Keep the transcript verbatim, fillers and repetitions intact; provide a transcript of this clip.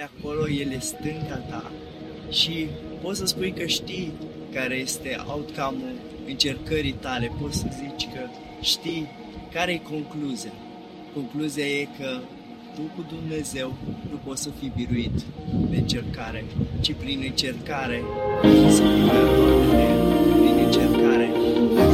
de acolo, ele stânga ta și poți să spui că știi care este outcome-ul încercării tale, poți să zici că știi care e concluzia. Concluzia e că tu cu Dumnezeu nu poți să fii biruit de încercare, ci prin încercare să fii biruit de El. Prin încercare